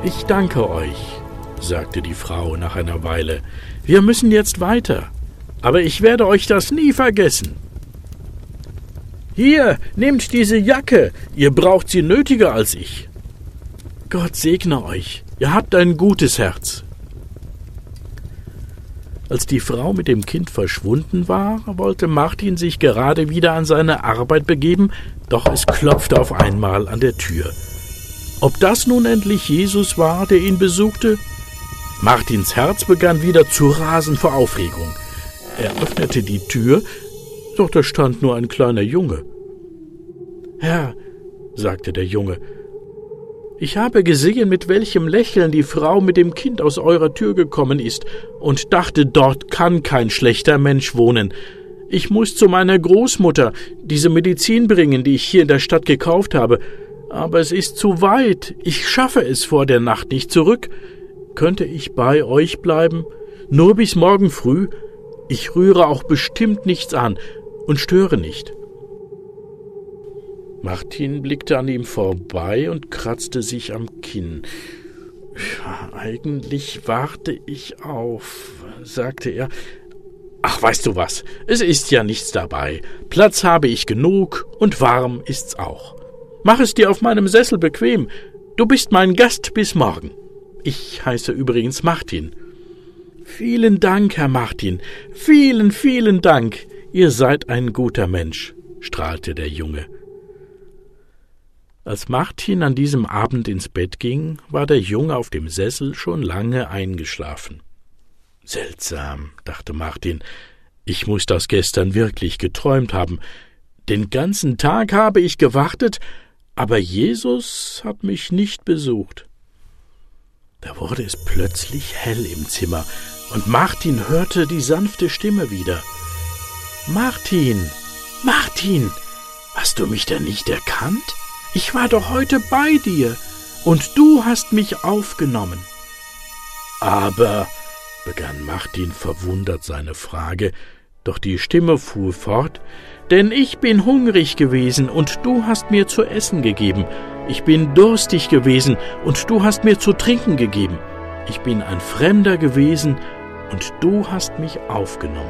»Ich danke euch«, sagte die Frau nach einer Weile. »Wir müssen jetzt weiter, aber ich werde euch das nie vergessen. Hier, nehmt diese Jacke, ihr braucht sie nötiger als ich. Gott segne euch, ihr habt ein gutes Herz.« Als die Frau mit dem Kind verschwunden war, wollte Martin sich gerade wieder an seine Arbeit begeben, doch es klopfte auf einmal an der Tür. Ob das nun endlich Jesus war, der ihn besuchte? Martins Herz begann wieder zu rasen vor Aufregung. Er öffnete die Tür, doch da stand nur ein kleiner Junge. »Herr«, sagte der Junge, »ich habe gesehen, mit welchem Lächeln die Frau mit dem Kind aus eurer Tür gekommen ist und dachte, dort kann kein schlechter Mensch wohnen. Ich muss zu meiner Großmutter diese Medizin bringen, die ich hier in der Stadt gekauft habe. Aber es ist zu weit. Ich schaffe es vor der Nacht nicht zurück. Könnte ich bei euch bleiben? Nur bis morgen früh? Ich rühre auch bestimmt nichts an und störe nicht.« Martin blickte an ihm vorbei und kratzte sich am Kinn. »Eigentlich warte ich auf«, sagte er. »Ach, weißt du was, es ist ja nichts dabei. Platz habe ich genug und warm ist's auch. Mach es dir auf meinem Sessel bequem. Du bist mein Gast bis morgen. Ich heiße übrigens Martin.« »Vielen Dank, Herr Martin, vielen, vielen Dank. Ihr seid ein guter Mensch«, strahlte der Junge. Als Martin an diesem Abend ins Bett ging, war der Junge auf dem Sessel schon lange eingeschlafen. »Seltsam«, dachte Martin, »ich muß das gestern wirklich geträumt haben. Den ganzen Tag habe ich gewartet, aber Jesus hat mich nicht besucht.« Da wurde es plötzlich hell im Zimmer, und Martin hörte die sanfte Stimme wieder. »Martin, Martin, hast du mich denn nicht erkannt? Ich war doch heute bei dir, und du hast mich aufgenommen.« »Aber«, begann Martin verwundert seine Frage, doch die Stimme fuhr fort, »denn ich bin hungrig gewesen, und du hast mir zu essen gegeben. Ich bin durstig gewesen, und du hast mir zu trinken gegeben. Ich bin ein Fremder gewesen, und du hast mich aufgenommen.«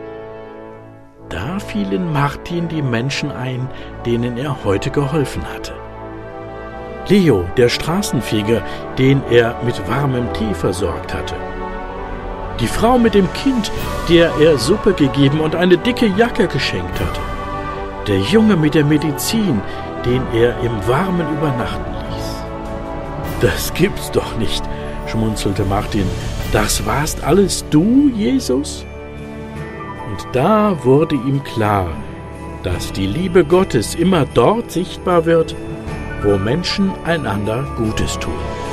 Da fielen Martin die Menschen ein, denen er heute geholfen hatte. Leo, der Straßenfeger, den er mit warmem Tee versorgt hatte. Die Frau mit dem Kind, der er Suppe gegeben und eine dicke Jacke geschenkt hatte. Der Junge mit der Medizin, den er im Warmen übernachten ließ. »Das gibt's doch nicht«, schmunzelte Martin. »Das warst alles du, Jesus?« Und da wurde ihm klar, dass die Liebe Gottes immer dort sichtbar wird, wo Menschen einander Gutes tun.